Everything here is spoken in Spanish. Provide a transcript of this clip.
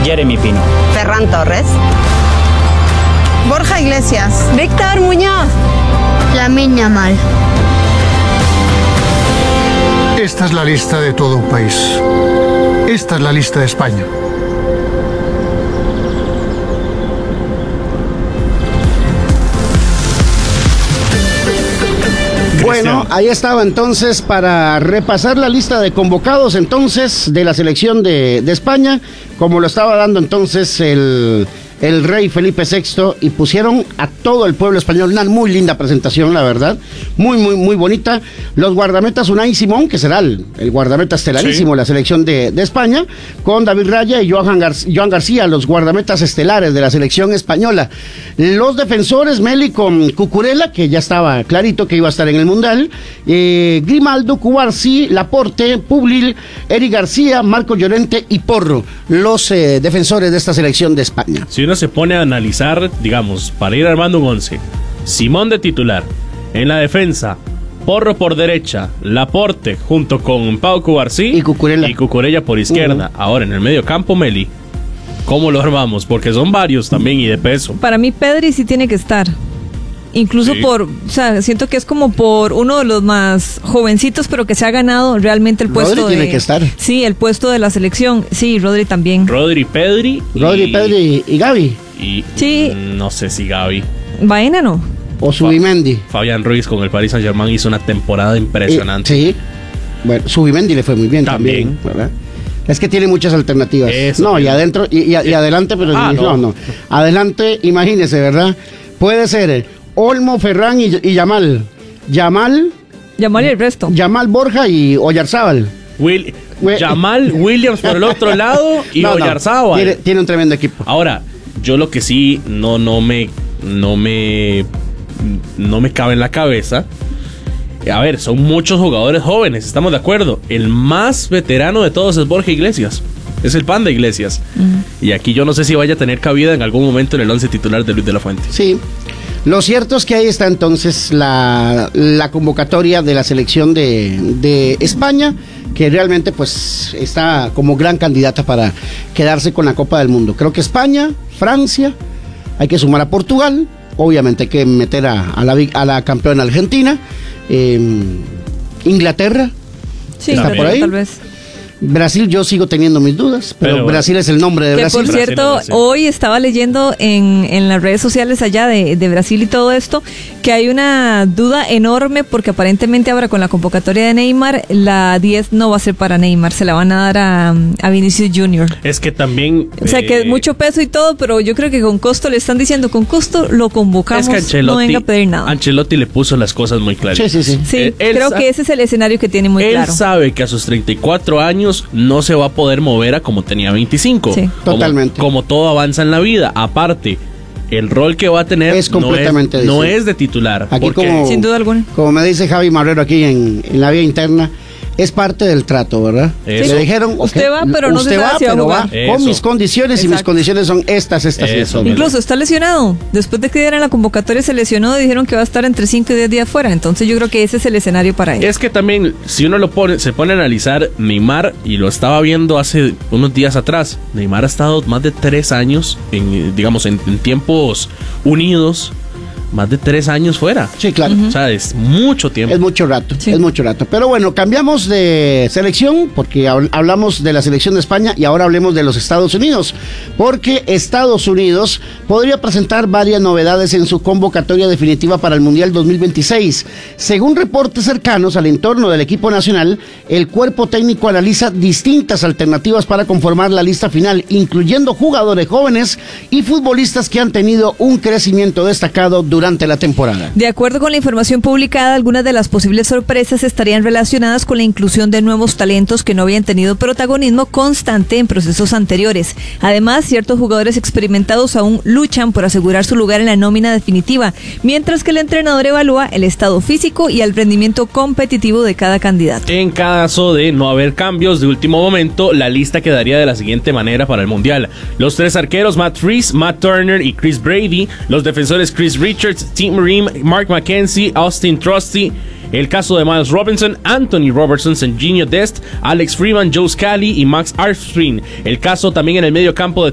Jeremy Pino. Ferran Torres. Borja Iglesias. Víctor Muñoz. Lamine Yamal. Esta es la lista de todo un país. Esta es la lista de España. Bueno, ahí estaba entonces para repasar la lista de convocados entonces de la selección de España, como lo estaba dando entonces el rey Felipe VI, y pusieron a todo el pueblo español. Una muy linda presentación, la verdad, muy bonita. Los guardametas Unai Simón, que será el guardameta estelarísimo de la selección de España, con David Raya y Joan García, los guardametas estelares de la selección española. Los defensores, Meli con Cucurella, que ya estaba clarito que iba a estar en el Mundial, Grimaldo, Cubarsí, Laporte, Publil, Eric García, Marco Llorente y Porro, los defensores de esta selección de España. Si uno se pone a analizar, digamos, para ir armando un 11, Simón de titular, en la defensa, Porro por derecha, Laporte junto con Pau Cubarsí y Cucurella por izquierda. Ahora en el medio campo, Meli, ¿cómo lo armamos? Porque son varios también y de peso. Para mí Pedri sí tiene que estar. Incluso siento que es como por uno de los más jovencitos, pero que se ha ganado realmente el puesto. Rodri tiene que estar. Sí, el puesto de la selección. Sí, Rodri también. Pedri y Gavi. Sí. No sé si Gavi. Baena no. O Zubimendi. Fabián Ruiz con el Paris Saint-Germain hizo una temporada impresionante. Sí. Bueno, Zubimendi le fue muy bien también, ¿verdad? Es que tiene muchas alternativas. Y adentro y adelante, pero no. Adelante, imagínese, ¿verdad? Puede ser Olmo, Ferran y Yamal. Yamal y el resto. Yamal, Borja y Oyarzábal. Yamal, Williams por el otro lado y Oyarzábal. Tiene un tremendo equipo. Ahora, yo lo que sí no me cabe en la cabeza. A ver, son muchos jugadores jóvenes, estamos de acuerdo. El más veterano de todos es Borja Iglesias. Es el Panda Iglesias. Y aquí yo no sé si vaya a tener cabida en algún momento en el 11 titular de Luis de la Fuente. Sí. Lo cierto es que ahí está entonces la convocatoria de la selección de España, que realmente pues está como gran candidata para quedarse con la Copa del Mundo. Creo que España, Francia, hay que sumar a Portugal, obviamente hay que meter a la campeona Argentina, Inglaterra, está por ahí. Tal vez. Brasil, yo sigo teniendo mis dudas, pero Brasil es el nombre de Brasil. Por cierto, hoy estaba leyendo en las redes sociales allá de Brasil y todo esto, que hay una duda enorme porque aparentemente ahora con la convocatoria de Neymar, la 10 no va a ser para Neymar, se la van a dar a Vinicius Junior. Es que también... O sea, que mucho peso y todo, pero yo creo que con costo le están diciendo, con costo lo convocamos, es que no venga a pedir nada. Ancelotti le puso las cosas muy claras. Sí, creo que ese es el escenario que tiene muy claro. Él sabe que a sus 34 años no se va a poder mover a como tenía 25. Sí, totalmente. Como todo avanza en la vida. Aparte, el rol que va a tener es completamente no es de titular. Aquí sin duda alguna. Como me dice Javi Marrero aquí en la vía interna, es parte del trato, ¿verdad? Eso. Le dijeron, usted va, pero no se sabe si va a jugar. Con mis condiciones. Exacto. Y mis condiciones son estas. Incluso está lesionado. Después de que dieran la convocatoria se lesionó y dijeron que va a estar entre 5 y 10 días fuera. Entonces yo creo que ese es el escenario para él. Es que también, si uno se pone a analizar Neymar, y lo estaba viendo hace unos días atrás, Neymar ha estado más de 3 años en tiempos unidos. Más de 3 años fuera. Sí, claro. O sea, es mucho tiempo. Es mucho rato, sí. Es mucho rato. Pero bueno, cambiamos de selección porque hablamos de la selección de España y ahora hablemos de los Estados Unidos. Porque Estados Unidos podría presentar varias novedades en su convocatoria definitiva para el Mundial 2026. Según reportes cercanos al entorno del equipo nacional, el cuerpo técnico analiza distintas alternativas para conformar la lista final, incluyendo jugadores jóvenes y futbolistas que han tenido un crecimiento destacado durante la temporada. De acuerdo con la información publicada, algunas de las posibles sorpresas estarían relacionadas con la inclusión de nuevos talentos que no habían tenido protagonismo constante en procesos anteriores. Además, ciertos jugadores experimentados aún luchan por asegurar su lugar en la nómina definitiva, mientras que el entrenador evalúa el estado físico y el rendimiento competitivo de cada candidato. En caso de no haber cambios de último momento, la lista quedaría de la siguiente manera para el Mundial. Los 3 arqueros, Matt Freese, Matt Turner y Chris Brady. Los defensores, Chris Richards, Tim Ream, Mark McKenzie, Austin Trusty. El caso de Miles Robinson, Anthony Robertson, Serginho Dest, Alex Freeman, Joe Scally y Max Armstrong. El caso también en el medio campo de